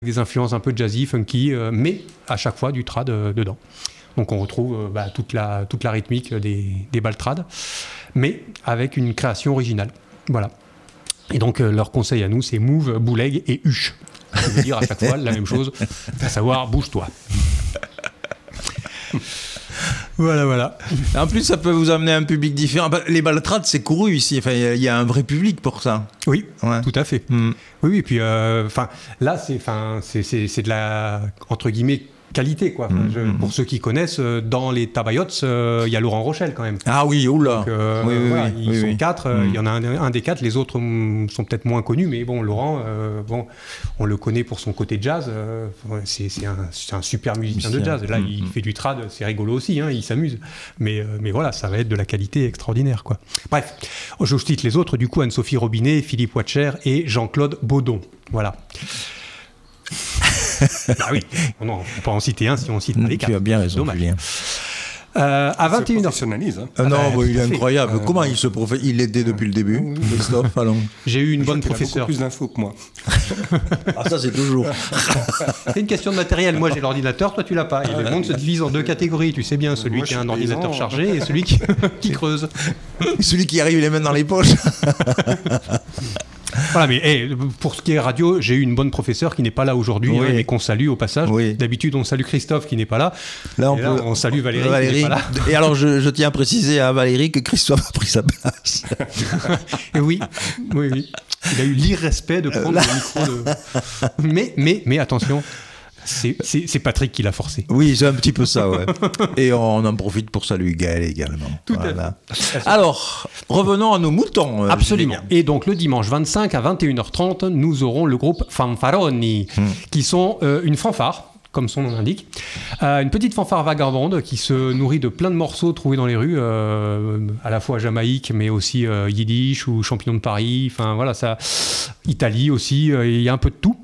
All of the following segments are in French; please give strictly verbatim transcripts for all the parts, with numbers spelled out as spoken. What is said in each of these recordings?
des influences un peu jazzy, funky, euh, mais à chaque fois du trad euh, dedans. Donc on retrouve euh, bah, toute, la, toute la rythmique des, des balles trad, mais avec une création originale. Voilà. Et donc euh, leur conseil à nous, c'est move, bouleg et huche. Ça veut dire à chaque fois la même chose, à savoir bouge-toi. Voilà, voilà. En plus, ça peut vous amener à un public différent. Les balles trad, c'est couru ici. Enfin, il y, y a un vrai public pour ça. Oui, ouais. Tout à fait. Mm. Oui, oui. Puis, euh, là, c'est, c'est, c'est, c'est de la, entre guillemets, qualité, quoi. Enfin, je, mmh. Pour ceux qui connaissent, dans les Tabayots, il euh, y a Laurent Rochelle quand même. Ah oui, oula. Donc, euh, oui, oui, voilà, oui, ils oui, sont oui. quatre. Il mmh. y en a un, un des quatre. Les autres sont peut-être moins connus, mais bon, Laurent, euh, bon, on le connaît pour son côté jazz. Euh, c'est, c'est, un, c'est un super musicien de jazz. Là, mmh. il fait du trad, c'est rigolo aussi. Hein, il s'amuse. Mais, euh, mais voilà, ça va être de la qualité extraordinaire, quoi. Bref, je cite les autres. Du coup, Anne-Sophie Robinet, Philippe Watcher et Jean-Claude Baudon. Voilà. Bah oui, on peut pas en citer un si on cite pas les quatre. Tu as bien raison, dommage. Julien. Euh, à vingt et une heures. Hein. Ah non, ah, bah, il est incroyable. Euh, Comment il se prof... Il l'aidait depuis le début, Christophe. Allons. J'ai eu une Je bonne crois qu'il a professeure. beaucoup plus d'infos que moi. Ah ça c'est toujours. C'est une question de matériel. Moi j'ai l'ordinateur, toi tu l'as pas. Et le monde se divise en deux catégories. Tu sais bien, celui moi, qui a un paysan. ordinateur chargé et celui qui, qui creuse. Celui qui arrive les mains dans les poches. Voilà, mais hey, pour ce qui est radio, j'ai eu une bonne professeure qui n'est pas là aujourd'hui, oui. hein, et qu'on salue au passage. Oui. D'habitude, on salue Christophe qui n'est pas là. Là, on, et peut... là, on salue Valérie, Valérie qui n'est pas là. Et alors, je, je tiens à préciser à Valérie que Christophe a pris sa place. Et oui, oui, oui. Il a eu l'irrespect de prendre euh, le micro. De... Mais, mais, mais attention. C'est, c'est, c'est Patrick qui l'a forcé. Oui, c'est un petit peu ça, ouais. Et on en profite pour saluer Gaël également. Tout voilà. à fait. Alors, revenons à nos moutons. Absolument. Et donc, le dimanche vingt-cinq à vingt et une heures trente, nous aurons le groupe Fanfaroni, hmm. qui sont euh, une fanfare, comme son nom l'indique. Euh, une petite fanfare vagabonde qui se nourrit de plein de morceaux trouvés dans les rues, euh, à la fois jamaïque, mais aussi euh, yiddish ou champignon de Paris. Enfin, voilà, ça. Italie aussi, il euh, y a un peu de tout.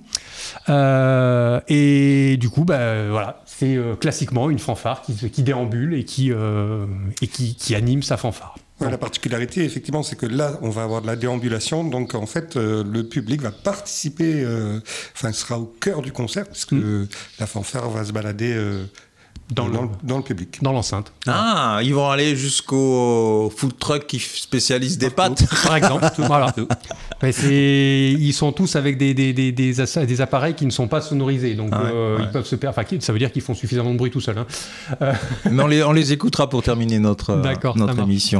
Euh, et du coup, bah, voilà, c'est euh, classiquement une fanfare qui, qui déambule et, qui, euh, et qui, qui anime sa fanfare. Ouais, la particularité, effectivement, c'est que là, on va avoir de la déambulation. Donc, en fait, euh, le public va participer, euh, enfin, sera au cœur du concert, puisque mmh. la fanfare va se balader euh, dans, dans, le, dans le public. Dans l'enceinte. Ah, ils vont aller jusqu'au food truck qui spécialise des pâtes. Par exemple. Voilà. Mais c'est... Ils sont tous avec des, des, des, des, assa... des appareils qui ne sont pas sonorisés. Donc, ah ouais, euh, ouais. ils peuvent se perdre. Enfin, ça veut dire qu'ils font suffisamment de bruit tout seuls. Hein. Euh... Mais on les, on les écoutera pour terminer notre, notre émission.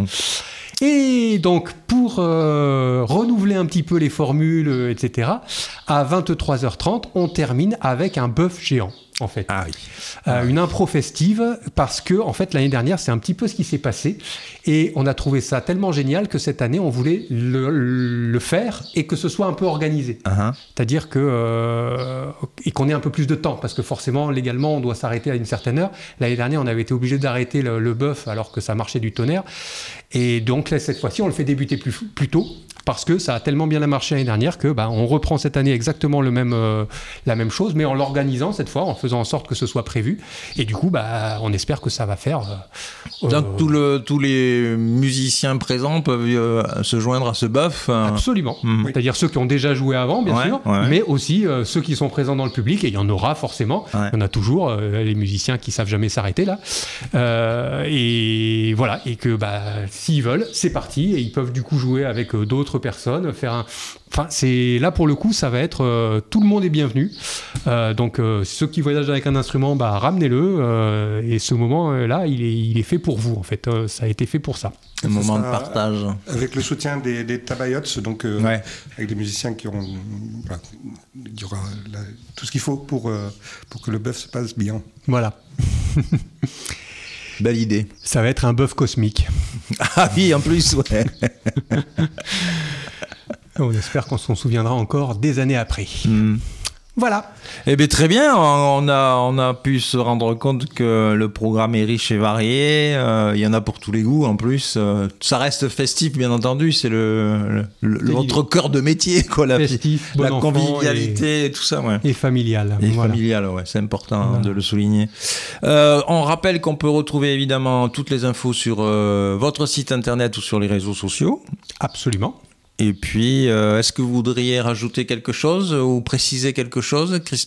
Et donc, pour euh, renouveler un petit peu les formules, euh, et cetera, à vingt-trois heures trente, on termine avec un bœuf géant, en fait. Ah oui. Euh, une impro festive, parce que, en fait, l'année dernière, c'est un petit peu ce qui s'est passé. Et on a trouvé ça tellement génial que cette année, on voulait le, le faire et que ce soit un peu organisé. Uh-huh. C'est-à-dire que... Euh, et qu'on ait un peu plus de temps, parce que forcément, légalement, on doit s'arrêter à une certaine heure. L'année dernière, on avait été obligé d'arrêter le, le bœuf alors que ça marchait du tonnerre. Et donc, là, cette fois-ci, on le fait débuter plus, plus tôt, parce que ça a tellement bien marché l'année dernière que bah, on reprend cette année exactement le même, euh, la même chose, mais en l'organisant cette fois, en faisant en sorte que ce soit prévu. Et du coup, bah, on espère que ça va faire... Euh, Donc, euh, tout le, tous les musiciens présents peuvent euh, se joindre à ce bœuf euh... Absolument. Mmh. Oui. C'est-à-dire ceux qui ont déjà joué avant, bien ouais, sûr, ouais. mais aussi euh, ceux qui sont présents dans le public, et il y en aura forcément. Ouais. Il y en a toujours, euh, les musiciens qui savent jamais s'arrêter, là. Euh, et voilà, et que bah, s'ils veulent, c'est parti, et ils peuvent du coup jouer avec euh, d'autres personnes, faire un... Enfin, c'est... Là, pour le coup, ça va être... Euh, tout le monde est bienvenu. Euh, donc, euh, ceux qui voyagent avec un instrument, bah, ramenez-le. Euh, et ce moment-là, il est, il est fait pour vous, en fait. Euh, ça a été fait pour ça. Un moment de partage. Avec le soutien des, des Tabayots, donc euh, ouais. avec des musiciens qui auront... Bah, il y aura la, tout ce qu'il faut pour, euh, pour que le bœuf se passe bien. Voilà. Belle idée. Ça va être un bœuf cosmique. Ah oui, en plus, ouais. On espère qu'on s'en souviendra encore des années après. Mm. Voilà. Eh bien, très bien. On a, on a pu se rendre compte que le programme est riche et varié. Euh, il y en a pour tous les goûts, en plus. Euh, ça reste festif, bien entendu. C'est le, le, le votre cœur de métier, quoi. La, festif, la convivialité et, et tout ça, ouais. Et familial. Et voilà. familial, ouais. C'est important voilà. de le souligner. Euh, on rappelle qu'on peut retrouver évidemment toutes les infos sur euh, votre site internet ou sur les réseaux sociaux. Absolument. Et puis, euh, est-ce que vous voudriez rajouter quelque chose ou préciser quelque chose, Christophe ?